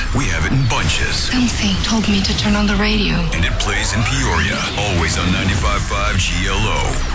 we have it in bunches. Something told me to turn on the radio. And it plays in Peoria, always on 95.5 GLO.